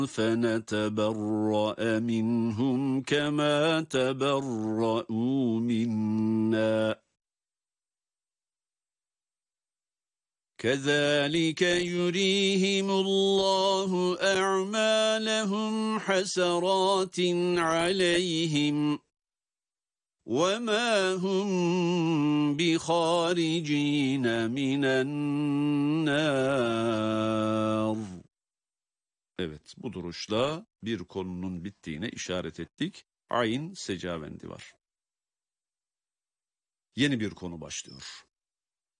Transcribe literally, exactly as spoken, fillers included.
فنتبرأ منهم كما تبرأوا منا كذلك يريهم الله أعمالهم حسرات عليهم وما هم بخارجين من النار. Evet, bu duruşla bir konunun bittiğine işaret ettik. Ayn secavendi var. Yeni bir konu başlıyor.